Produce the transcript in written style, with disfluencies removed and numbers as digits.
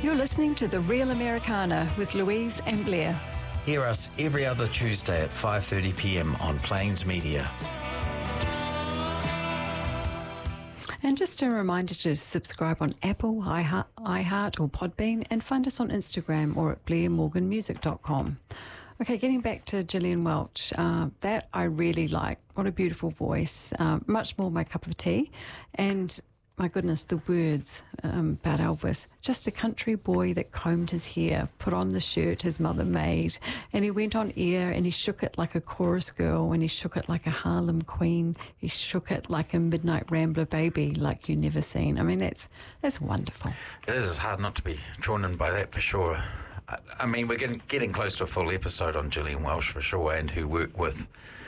You're listening to The Real Americana with Louise and Blair. Hear us every other Tuesday at 5:30 p.m. on Plains Media. And just a reminder to subscribe on Apple, iHeart or Podbean, and find us on Instagram or at blairmorganmusic.com. Okay, getting back to Gillian Welch, that I really like. What a beautiful voice, much more my cup of tea. And my goodness, the words about Elvis. Just a country boy that combed his hair, put on the shirt his mother made, and he went on air and he shook it like a chorus girl, and he shook it like a Harlem queen. He shook it like a midnight rambler baby like you never seen. I mean, that's wonderful. It is hard not to be drawn in by that for sure. I mean, we're getting close to a full episode on Gillian Welch for sure, and who worked with